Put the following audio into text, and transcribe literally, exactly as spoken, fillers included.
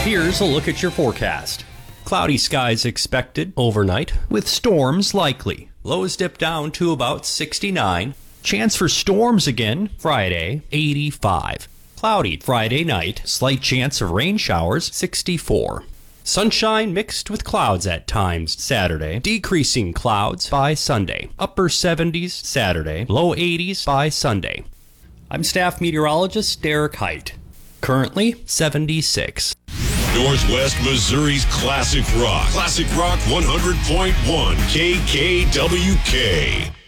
Here's a look at your forecast. Cloudy skies expected overnight with storms likely. Lows dip down to about sixty-nine. Chance for storms again Friday, eighty-five. Cloudy Friday night, slight chance of rain showers, sixty-four. Sunshine mixed with clouds at times Saturday, decreasing clouds by Sunday. Upper seventies Saturday, low eighties by Sunday. I'm staff meteorologist Derek Height. Currently seventy-six. Northwest Missouri's Classic Rock. Classic Rock one hundred point one K K W K.